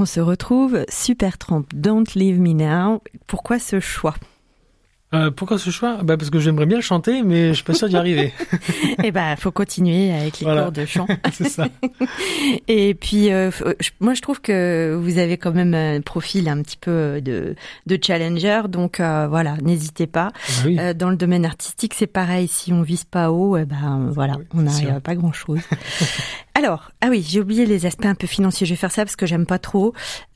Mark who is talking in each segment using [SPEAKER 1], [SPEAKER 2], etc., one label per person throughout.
[SPEAKER 1] on se retrouve. Supertramp, Don't Leave Me Now. Pourquoi ce choix ?
[SPEAKER 2] Pourquoi ce choix ? Parce que j'aimerais bien le chanter, mais je suis pas sûr d'y arriver.
[SPEAKER 1] Faut continuer avec les cours de chant.
[SPEAKER 2] C'est ça.
[SPEAKER 1] Et puis, moi, je trouve que vous avez quand même un profil un petit peu de challenger, donc voilà, n'hésitez pas.
[SPEAKER 2] Oui.
[SPEAKER 1] Dans le domaine artistique, c'est pareil. Si on vise pas haut, voilà,
[SPEAKER 2] oui,
[SPEAKER 1] on n'arrive pas grand-chose. Alors, j'ai oublié les aspects un peu financiers. Je vais faire ça parce que j'aime pas trop.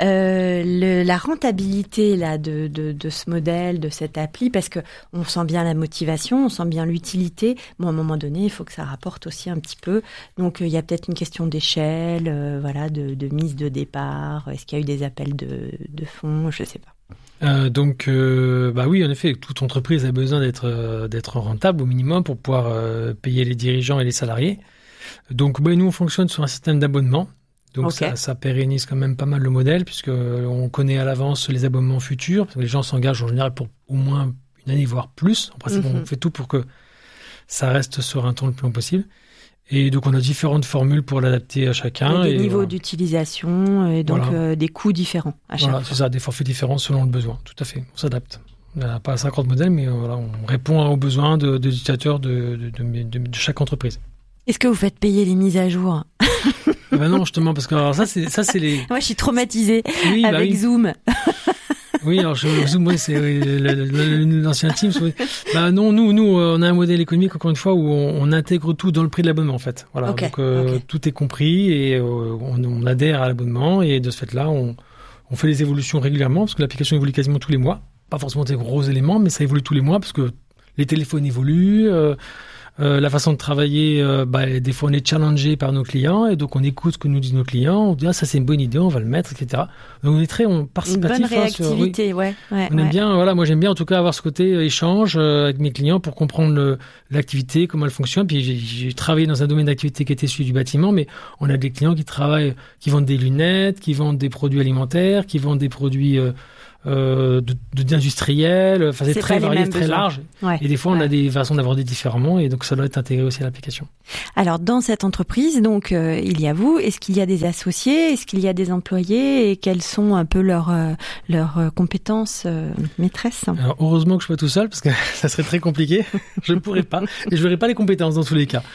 [SPEAKER 1] La rentabilité là de ce modèle, de cette appli, parce que on sent bien la motivation, on sent bien l'utilité. Bon, à un moment donné, il faut que ça rapporte aussi un petit peu. Donc, il y a peut-être une question d'échelle, de mise de départ. Est-ce qu'il y a eu des appels de fonds ? Je sais pas.
[SPEAKER 2] Oui, en effet, toute entreprise a besoin d'être rentable au minimum pour pouvoir payer les dirigeants et les salariés. Donc, nous, on fonctionne sur un système d'abonnement. Donc, ça pérennise quand même pas mal le modèle, puisque on connaît à l'avance les abonnements futurs. Parce que les gens s'engagent en général pour au moins une année, voire plus. En principe, on fait tout pour que ça reste sur un temps le plus long possible. Et donc, on a différentes formules pour l'adapter à chacun.
[SPEAKER 1] Il y a des niveaux d'utilisation et donc des coûts différents à chaque fois.
[SPEAKER 2] C'est ça, des forfaits différents selon le besoin. Tout à fait, on s'adapte. On n'a pas 50 modèles, mais on répond aux besoins des utilisateurs de chaque entreprise.
[SPEAKER 1] Est-ce que vous faites payer les mises à jour ?
[SPEAKER 2] Non, justement, parce que alors, ça c'est les...
[SPEAKER 1] Moi, je suis traumatisée avec Zoom.
[SPEAKER 2] Oui, alors Zoom, c'est l'ancien Teams. Non, nous, on a un modèle économique, encore une fois, où on intègre tout dans le prix de l'abonnement, en fait. Voilà, donc tout est compris et on adhère à l'abonnement et de ce fait-là, on fait les évolutions régulièrement parce que l'application évolue quasiment tous les mois. Pas forcément des gros éléments, mais ça évolue tous les mois parce que les téléphones évoluent. La façon de travailler, des fois on est challengé par nos clients et donc on écoute ce que nous disent nos clients, on dit ça c'est une bonne idée, on va le mettre, etc. Donc on est très participatif.
[SPEAKER 1] Une bonne réactivité,
[SPEAKER 2] on aime bien, moi j'aime bien en tout cas avoir ce côté échange avec mes clients pour comprendre l'activité, comment elle fonctionne. Puis j'ai travaillé dans un domaine d'activité qui était celui du bâtiment, mais on a des clients qui vendent des lunettes, qui vendent des produits alimentaires, qui vendent des produits d'industriels, c'est très varié, très large. Et des fois, on a des façons d'aborder différemment et donc ça doit être intégré aussi à l'application.
[SPEAKER 1] Alors, dans cette entreprise, donc, il y a vous. Est-ce qu'il y a des associés ? Est-ce qu'il y a des employés ? Et quelles sont un peu leurs compétences maîtresses ?
[SPEAKER 2] Alors, heureusement que je suis pas tout seul parce que ça serait très compliqué. Je ne pourrais pas. Et je n'aurais pas les compétences dans tous les cas.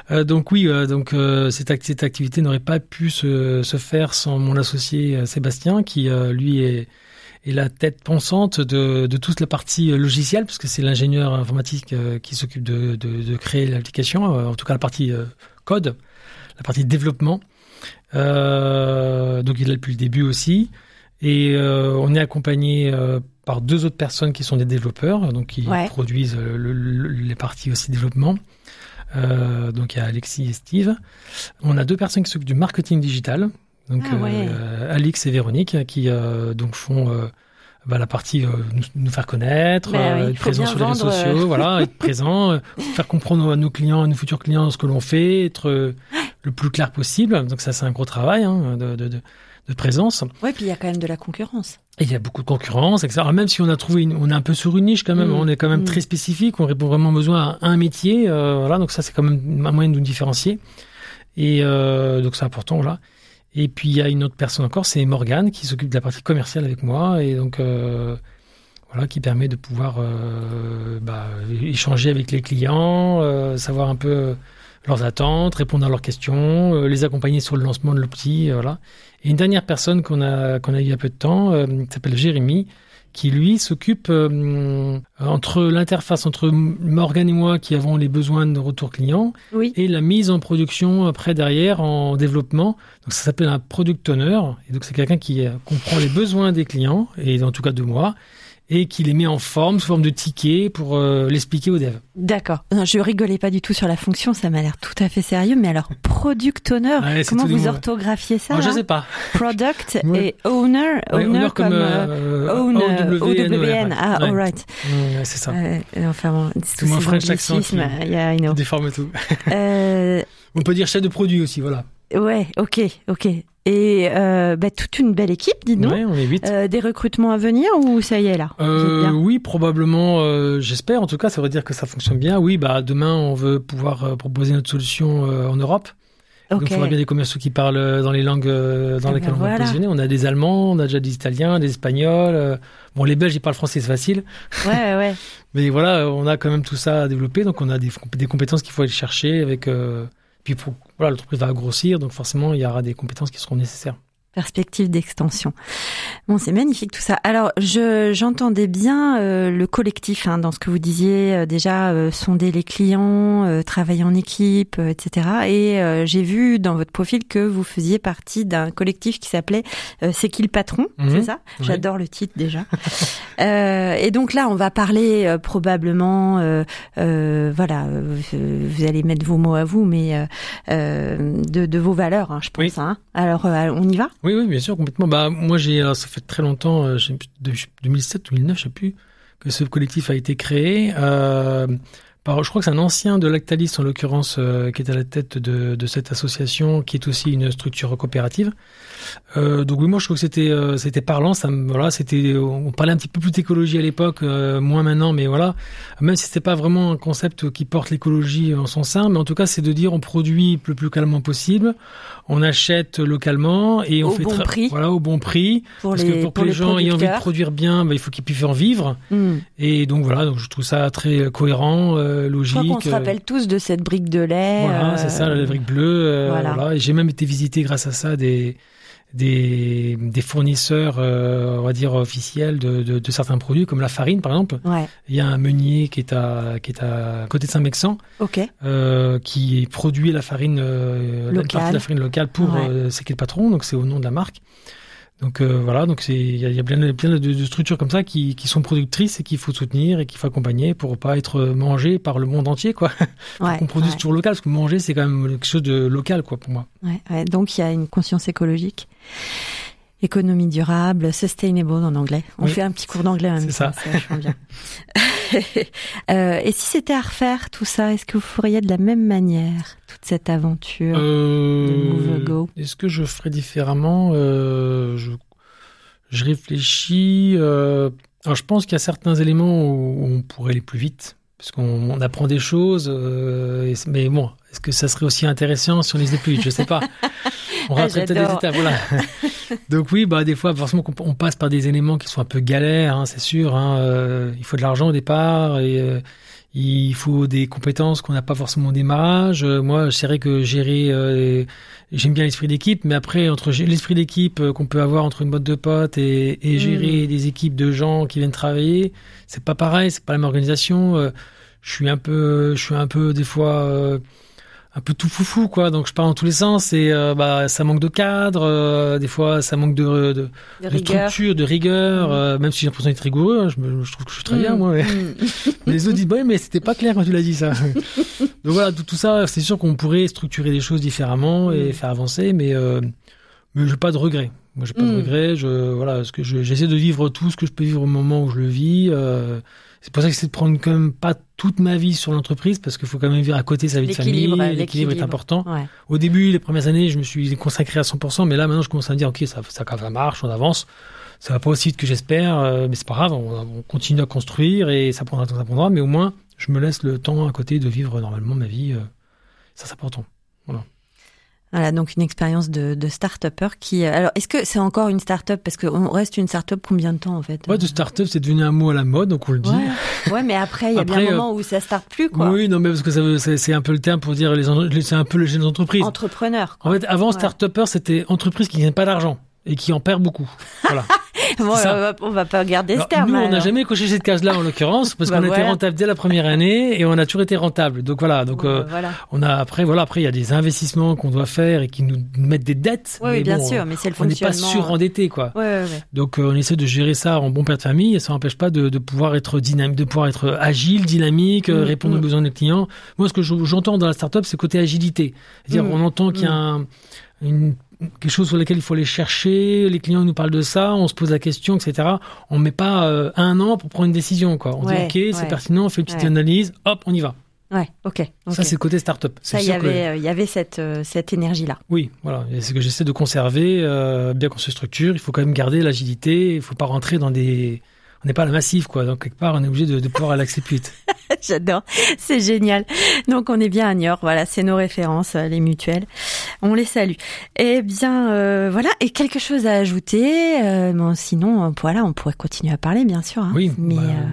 [SPEAKER 2] Cette activité n'aurait pas pu se faire sans mon associé Sébastien qui, lui, est la tête pensante de toute la partie logicielle, parce que c'est l'ingénieur informatique qui s'occupe de créer l'application, en tout cas la partie code, la partie développement. Donc il est là depuis le début aussi. Et on est accompagné par 2 autres personnes qui sont des développeurs, donc qui produisent les parties aussi développement. Donc il y a Alexis et Steve. On a 2 personnes qui s'occupent du marketing digital. Donc Alix et Véronique qui donc font la partie nous faire connaître, être présent sur les réseaux sociaux, être présent, faire comprendre à nos clients, à nos futurs clients ce que l'on fait, être le plus clair possible. Donc ça c'est un gros travail de présence.
[SPEAKER 1] Ouais, puis il y a quand même de la concurrence.
[SPEAKER 2] Et il y a beaucoup de concurrence, etc. Alors, même si on a trouvé on est un peu sur une niche quand même, on est quand même très spécifique, on répond vraiment besoin à un métier, donc ça c'est quand même un moyen de nous différencier. Et donc c'est important, voilà. Et puis il y a une autre personne encore, c'est Morgane qui s'occupe de la partie commerciale avec moi et donc qui permet de pouvoir échanger avec les clients, savoir un peu leurs attentes, répondre à leurs questions, les accompagner sur le lancement de l'outil, voilà. Et une dernière personne qu'on a eu il y a peu de temps, qui s'appelle Jérémy, qui lui s'occupe entre l'interface entre Morgane et moi qui avons les besoins de retour client et la mise en production après derrière en développement. Donc ça s'appelle un product owner et donc c'est quelqu'un qui comprend les besoins des clients et en tout cas de moi et qui les met en forme, sous forme de tickets pour l'expliquer aux devs.
[SPEAKER 1] D'accord. Non, je rigolais pas du tout sur la fonction, ça m'a l'air tout à fait sérieux, mais alors product owner, comment vous orthographiez ça?
[SPEAKER 2] Je sais pas.
[SPEAKER 1] Product et owner comme O-W-N. Ah, all right.
[SPEAKER 2] C'est ça.
[SPEAKER 1] Tout
[SPEAKER 2] mon French accent qui déforme tout. On peut dire chef de produit aussi, voilà.
[SPEAKER 1] Ouais, ok. Et toute une belle équipe, dis donc.
[SPEAKER 2] Ouais, on est 8.
[SPEAKER 1] Des recrutements à venir ou ça y est là?
[SPEAKER 2] Oui, probablement. J'espère. En tout cas, ça veut dire que ça fonctionne bien. Oui, demain, on veut pouvoir proposer notre solution en Europe. Donc, il faudra bien des commerciaux qui parlent dans les langues dans lesquelles on va positionner. On a des Allemands, on a déjà des Italiens, des Espagnols. Bon, les Belges, ils parlent français, c'est facile.
[SPEAKER 1] Ouais.
[SPEAKER 2] Mais voilà, on a quand même tout ça à développer. Donc, on a des compétences qu'il faut aller chercher avec. Puis, l'entreprise va grossir, donc forcément, il y aura des compétences qui seront nécessaires.
[SPEAKER 1] Perspective d'extension. Bon, c'est magnifique tout ça. Alors, j'entendais bien le collectif dans ce que vous disiez, déjà sonder les clients, travailler en équipe, etc. Et j'ai vu dans votre profil que vous faisiez partie d'un collectif qui s'appelait C'est qui le patron, c'est ça ? Oui. J'adore le titre déjà. Et donc là, on va parler probablement, vous allez mettre vos mots à vous, mais de vos valeurs, je pense. Oui. Alors, on y va ?
[SPEAKER 2] Oui, bien sûr, complètement. Moi, ça fait très longtemps, 2007, 2009, je sais plus, que ce collectif a été créé. Je crois que c'est un ancien de Lactalis, en l'occurrence, qui est à la tête de cette association, qui est aussi une structure coopérative. Donc oui, moi je trouve que c'était parlant. On parlait un petit peu plus d'écologie à l'époque, moins maintenant, mais voilà. Même si c'était pas vraiment un concept qui porte l'écologie en son sein, mais en tout cas c'est de dire on produit le plus localement possible, on achète localement et on fait
[SPEAKER 1] prix.
[SPEAKER 2] Voilà, au bon prix. Parce que pour que les gens aient envie de produire bien, il faut qu'ils puissent en vivre. Et donc voilà, donc je trouve ça très cohérent, logique.
[SPEAKER 1] Je crois qu'on se rappelle tous de cette brique de lait.
[SPEAKER 2] Voilà, c'est ça, la brique bleue. Voilà. Et j'ai même été visiter grâce à ça des fournisseurs, on va dire officiels de certains produits, comme la farine par exemple.
[SPEAKER 1] Ouais.
[SPEAKER 2] Il y a un meunier qui est à côté de Saint-Mexan, qui produit la farine, une partie de la farine locale pour C'est qui le patron, donc c'est au nom de la marque. Donc donc il y a plein de structures comme ça qui sont productrices et qu'il faut soutenir et qu'il faut accompagner pour pas être mangé par le monde entier, quoi. On produise toujours local, parce que manger c'est quand même quelque chose de local, quoi, pour moi.
[SPEAKER 1] Ouais. Donc il y a une conscience écologique, économie durable, sustainable en anglais. On fait un petit cours d'anglais en même temps. C'est vachement bien. Et si c'était à refaire tout ça, est-ce que vous feriez de la même manière toute cette aventure de Move Go ?
[SPEAKER 2] Est-ce que je ferais différemment ? Je réfléchis. Alors je pense qu'il y a certains éléments où on pourrait aller plus vite, parce qu'on apprend des choses. Mais bon, est-ce que ça serait aussi intéressant si on les faisait plus vite ? Je sais pas. On raterait peut-être des étapes, voilà. Donc oui, des fois, forcément, on passe par des éléments qui sont un peu galères, c'est sûr. Il faut de l'argent au départ et il faut des compétences qu'on n'a pas forcément au démarrage. Moi, c'est vrai que gérer, j'aime bien l'esprit d'équipe, mais après, entre l'esprit d'équipe qu'on peut avoir entre une boîte de potes et gérer des équipes de gens qui viennent travailler, c'est pas pareil, c'est pas la même organisation. Je suis un peu des fois un peu tout foufou, quoi. Donc je pars dans tous les sens et ça manque de cadre. Des fois, ça manque de structure, de rigueur. Même si j'ai l'impression d'être rigoureux, je trouve que je suis très bien, moi. Mais les autres disent mais c'était pas clair quand tu l'as dit ça. Donc voilà, tout ça, c'est sûr qu'on pourrait structurer des choses différemment et faire avancer, mais j'ai pas de regrets. Moi, j'ai pas de regrets. Parce que j'essaie de vivre tout ce que je peux vivre au moment où je le vis. C'est pour ça que j'essaie de prendre quand même pas toute ma vie sur l'entreprise, parce qu'il faut quand même vivre à côté sa vie de famille. L'équilibre est important. Ouais. Au début, les premières années, je me suis consacré à 100%, mais là, maintenant, je commence à me dire, ok, ça marche, on avance. Ça va pas aussi vite que j'espère, mais c'est pas grave, on continue à construire et ça prendra tant que ça prendra, mais au moins, je me laisse le temps à côté de vivre normalement ma vie. Ça, c'est important.
[SPEAKER 1] Voilà, donc une expérience de start-upper qui... Alors, est-ce que c'est encore une start-up ? Parce qu'on reste une start-up combien de temps, en fait ?
[SPEAKER 2] Ouais, de start-up, c'est devenu un mot à la mode, donc on le dit.
[SPEAKER 1] Ouais, mais après, il y a bien un moment où ça starte plus, quoi.
[SPEAKER 2] Oui, non, mais parce que c'est un peu le terme pour dire c'est un peu les jeunes entreprises.
[SPEAKER 1] Entrepreneur, quoi.
[SPEAKER 2] En fait, avant, start-upper, c'était entreprise qui gagne pas d'argent et qui en perd beaucoup. Voilà.
[SPEAKER 1] Bon, on va pas garder ce terme.
[SPEAKER 2] Nous, on n'a jamais coché cette case-là, en l'occurrence, parce qu'on était rentable dès la première année et on a toujours été rentable. Donc voilà. Donc on a après il y a des investissements qu'on doit faire et qui nous mettent des dettes.
[SPEAKER 1] Oui, bien sûr, mais c'est le fonctionnement.
[SPEAKER 2] On n'est pas surendetté, quoi.
[SPEAKER 1] Ouais.
[SPEAKER 2] Donc on essaie de gérer ça en bon père de famille et ça n'empêche pas de pouvoir être dynamique, de pouvoir être agile, dynamique, répondre aux besoins des clients. Moi, ce que j'entends dans la start-up, c'est côté agilité. C'est-à-dire, on entend qu'il y a quelque chose sur lequel il faut aller chercher, les clients nous parlent de ça, on se pose la question, etc. On met pas un an pour prendre une décision, quoi. On dit ok, c'est pertinent, on fait une petite analyse, hop, on y va.
[SPEAKER 1] Ouais, ok.
[SPEAKER 2] Ça, c'est le côté start-up.
[SPEAKER 1] Ça, il y avait cette énergie-là.
[SPEAKER 2] Oui, voilà. Et c'est ce que j'essaie de conserver, bien qu'on se structure, il faut quand même garder l'agilité, il faut pas rentrer dans des... On n'est pas à la massive, quoi. Donc, quelque part, on est obligé de pouvoir l'accès plus vite.
[SPEAKER 1] J'adore. C'est génial. Donc, on est bien à Niort. Voilà, c'est nos références, les mutuelles. On les salue. Eh bien, voilà. Et quelque chose à ajouter bon, sinon, voilà, on pourrait continuer à parler, bien sûr. Hein.
[SPEAKER 2] Oui,
[SPEAKER 1] mais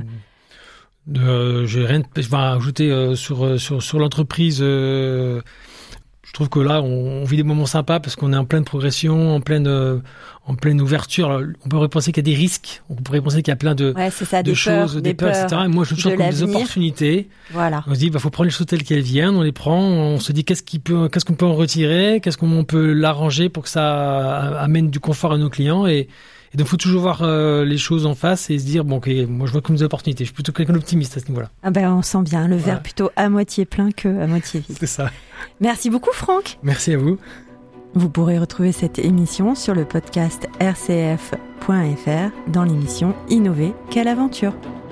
[SPEAKER 2] j'ai rien. Je vais ajouter sur l'entreprise. Je trouve que là, on vit des moments sympas parce qu'on est en pleine progression, en pleine ouverture. Alors, on pourrait penser qu'il y a des risques, on pourrait penser qu'il y a plein de choses, des peurs, etc. Et moi, je trouve comme des opportunités.
[SPEAKER 1] Voilà.
[SPEAKER 2] On se dit, faut prendre les choses telles qu'elles viennent, on les prend, on se dit qu'est-ce qu'on peut en retirer, qu'est-ce qu'on peut l'arranger pour que ça amène du confort à nos clients et donc, il faut toujours voir les choses en face et se dire, bon, ok, moi, je vois comme des opportunités. Je suis plutôt quelqu'un d'optimiste à ce niveau-là.
[SPEAKER 1] Ah ben, on sent bien le verre plutôt à moitié plein que à moitié vide.
[SPEAKER 2] C'est ça.
[SPEAKER 1] Merci beaucoup, Franck.
[SPEAKER 2] Merci à vous.
[SPEAKER 1] Vous pourrez retrouver cette émission sur le podcast rcf.fr dans l'émission Innover, quelle aventure.